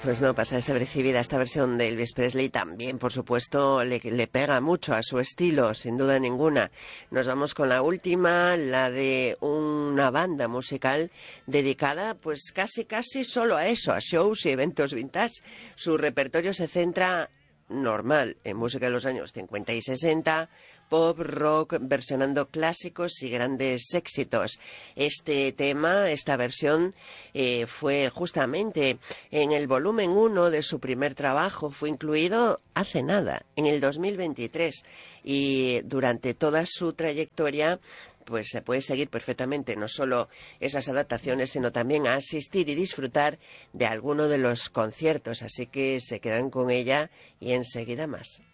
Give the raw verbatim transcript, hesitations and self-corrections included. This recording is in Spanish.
Pues no pasa desapercibida esta versión de Elvis Presley. También, por supuesto, le, le pega mucho a su estilo, sin duda ninguna. Nos vamos con la última, la de una banda musical dedicada pues casi casi solo a eso, a shows y eventos vintage. Su repertorio se centra normal en música de los años cincuenta y sesenta, pop, rock, versionando clásicos y grandes éxitos. Este tema, esta versión, eh, fue justamente en el volumen uno de su primer trabajo, fue incluido hace nada, en el dos mil veintitrés, y durante toda su trayectoria pues se puede seguir perfectamente no solo esas adaptaciones, sino también a asistir y disfrutar de alguno de los conciertos, así que se quedan con ella y enseguida más.